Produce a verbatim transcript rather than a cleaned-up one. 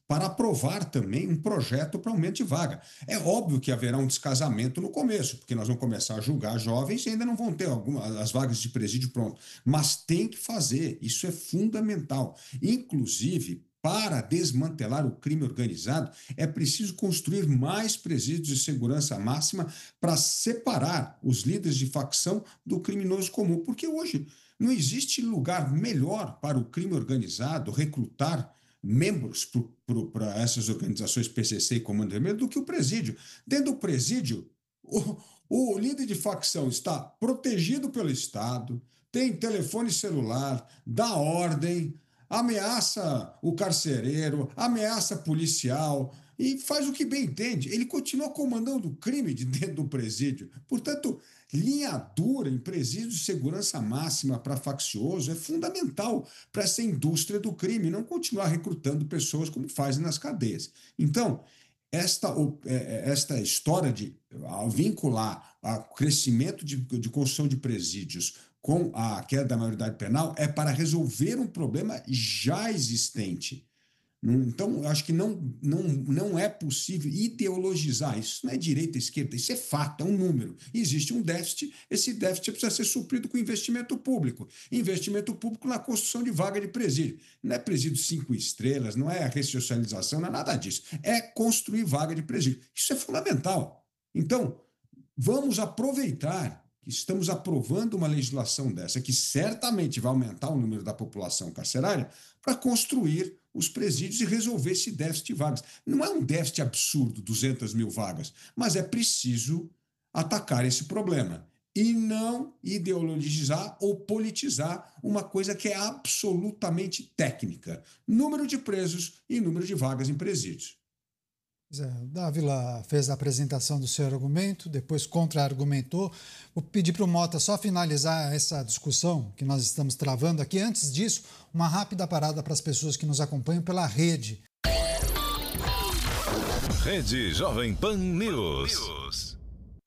para aprovar também um projeto para aumento de vaga. É óbvio que haverá um descasamento no começo, porque nós vamos começar a julgar jovens e ainda não vão ter algumas, as vagas de presídio prontas. Mas tem que fazer, isso é fundamental. Inclusive, para desmantelar o crime organizado, é preciso construir mais presídios de segurança máxima para separar os líderes de facção do criminoso comum, porque hoje não existe lugar melhor para o crime organizado recrutar membros para essas organizações P C C e Comando Vermelho do que o presídio. Dentro do presídio, o, o líder de facção está protegido pelo Estado, tem telefone celular, dá ordem, ameaça o carcereiro, ameaça policial e faz o que bem entende. Ele continua comandando o crime de dentro do presídio. Portanto, linha dura em presídios de segurança máxima para faccioso é fundamental para essa indústria do crime, não continuar recrutando pessoas como fazem nas cadeias. Então, esta, esta história de vincular o crescimento de, de construção de presídios com a queda da maioridade penal é para resolver um problema já existente. Então, eu acho que não, não, não é possível ideologizar isso. Não é direita e esquerda, isso é fato, é um número. Existe um déficit, esse déficit precisa ser suprido com investimento público. Investimento público na construção de vaga de presídio. Não é presídio cinco estrelas, não é ressocialização, não é nada disso. É construir vaga de presídio. Isso é fundamental. Então, vamos aproveitar que estamos aprovando uma legislação dessa, que certamente vai aumentar o número da população carcerária, para construir os presídios e resolver esse déficit de vagas. Não é um déficit absurdo, duzentas mil vagas, mas é preciso atacar esse problema e não ideologizar ou politizar uma coisa que é absolutamente técnica. Número de presos e número de vagas em presídios. É, o Dávila fez a apresentação do seu argumento, depois contra-argumentou. Vou pedir para o Mota só finalizar essa discussão que nós estamos travando aqui. Antes disso, uma rápida parada para as pessoas que nos acompanham pela rede. Rede Jovem Pan News.